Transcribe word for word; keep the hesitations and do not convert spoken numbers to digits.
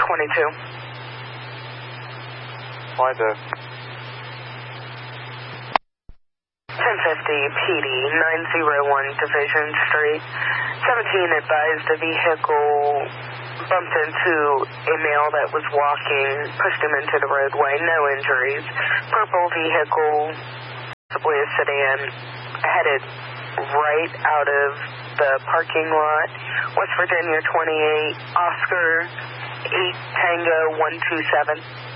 twenty-two. Find a ten fifty P D, nine oh one Division Street. seventeen advised a vehicle bumped into a male that was walking, pushed him into the roadway, no injuries. Purple vehicle, possibly a sedan, headed right out of the parking lot. West Virginia twenty-eight, Oscar eight Tango one two seven.